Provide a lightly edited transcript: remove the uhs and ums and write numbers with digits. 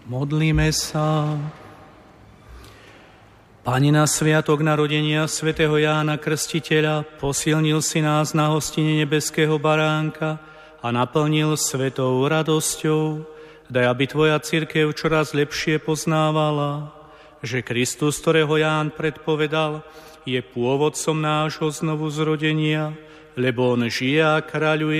Modlíme sa. Pane, na sviatok narodenia svätého Jána Krstiteľa posilnil si nás na hostine nebeského baránka a naplnil svetou radosťou. Daj, aby Tvoja cirkev čoraz lepšie poznávala, že Kristus, ktorého Ján predpovedal, je pôvodcom nášho znovuzrodenia, lebo on žije a kráľuje